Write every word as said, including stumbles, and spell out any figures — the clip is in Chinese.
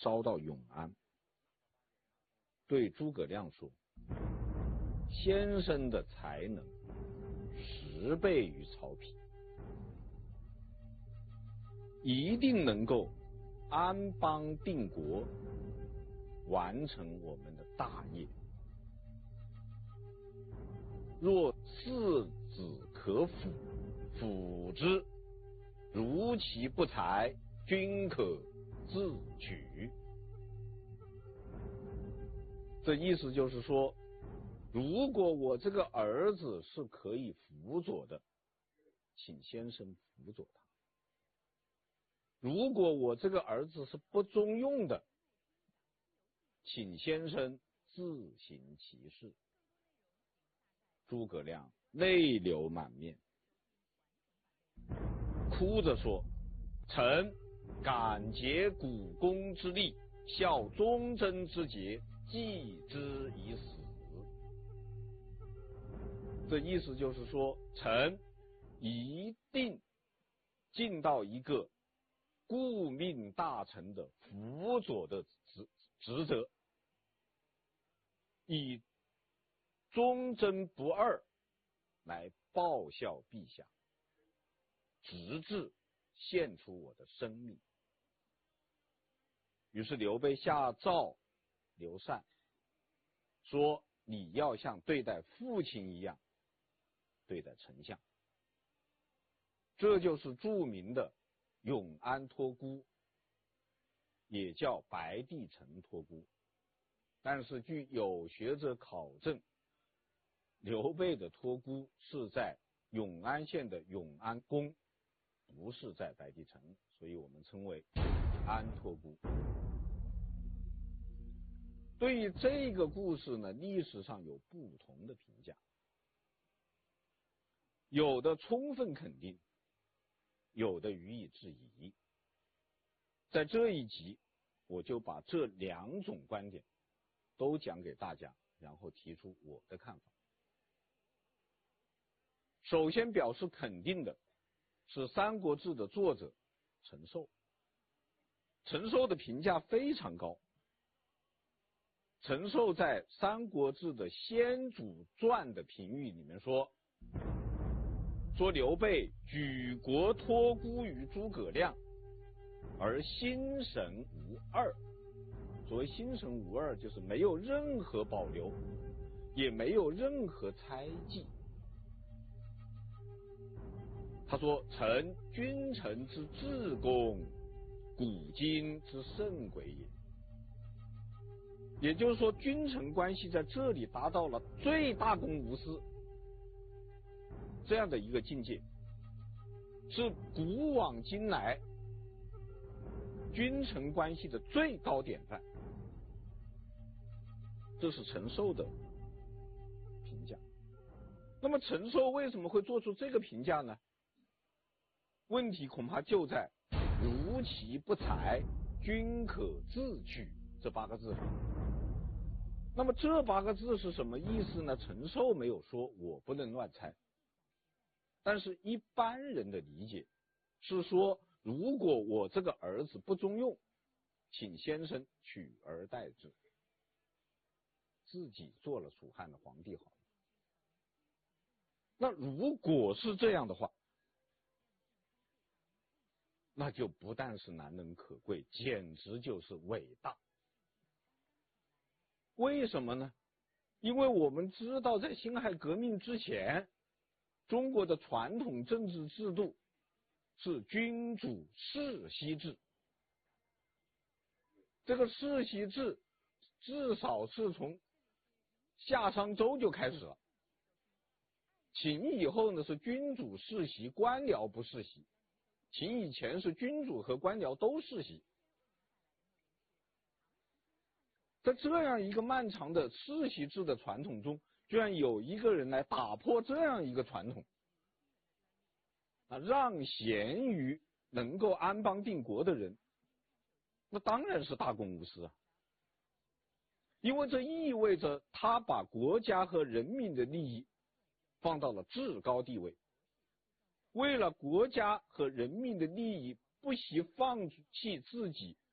招到永安，对诸葛亮说：“先生的才能十倍于曹丕，一定能够安邦定国，完成我们的大业。若次子可辅，辅之；如其不才，均可自取。”这意思就是说，如果我这个儿子是可以辅佐的，请先生辅佐他；如果我这个儿子是不中用的，请先生自行其事。诸葛亮泪流满面，哭着说：“臣感竭股肱之力，效忠贞之节，继之以死。”这意思就是说，臣一定尽到一个顾命大臣的辅佐的职职责，以忠贞不二来报效陛下，直至献出我的生命。于是刘备下诏刘禅说：“你要像对待父亲一样对待丞相。”这就是著名的永安托孤，也叫白帝城托孤。但是据有学者考证，刘备的托孤是在永安县的永安宫，不是在白帝城，所以我们称为安托孤。对于这个故事呢，历史上有不同的评价，有的充分肯定，有的予以质疑。在这一集，我就把这两种观点都讲给大家，然后提出我的看法。首先表示肯定的是《三国志》的作者陈寿。陈寿的评价非常高。陈寿在《三国志》的先主传的评语里面说：“说刘备举国托孤于诸葛亮，而心神无二。”所谓心神无二，就是没有任何保留，也没有任何猜忌。他说：“臣君臣之至公，古今之甚轨也。”也就是说，君臣关系在这里达到了最大公无私这样的一个境界，是古往今来君臣关系的最高典范。这是陈寿的评价。那么陈寿为什么会做出这个评价呢？问题恐怕就在“如其不才，均可自取”这八个字上。那么这八个字是什么意思呢？陈寿没有说，我不能乱猜。但是一般人的理解是说，如果我这个儿子不中用，请先生取而代之，自己做了楚汉的皇帝好了。那如果是这样的话，那就不但是难能可贵，简直就是伟大。为什么呢？因为我们知道，在辛亥革命之前，中国的传统政治制度是君主世袭制。这个世袭制至少是从夏商周就开始了。秦以后呢是君主世袭，官僚不世袭。秦以前是君主和官僚都世袭。在这样一个漫长的世袭制的传统中，居然有一个人来打破这样一个传统，啊，让贤于能够安邦定国的人，那当然是大公无私啊。因为这意味着他把国家和人民的利益放到了至高地位，为了国家和人民的利益，不惜放弃自己